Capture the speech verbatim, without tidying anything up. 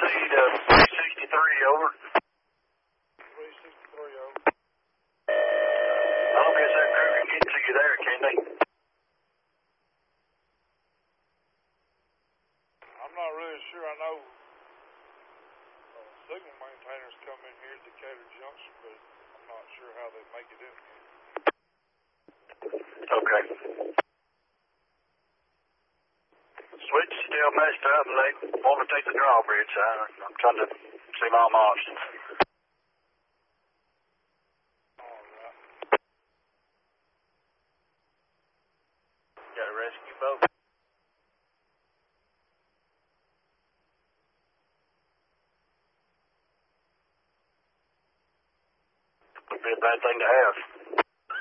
proceed to three sixty-three, over. three sixty-three, over. I don't guess that crew can get to you there, can they? I'm not really sure. I know uh, signal maintainers come in here at Decatur Junction, but I'm not sure how they make it in here. Okay. Switch is still messed up, and they want to take the drawbridge. So I'm trying to see my options. Alright. Got a rescue boat. Would be a bad thing to have.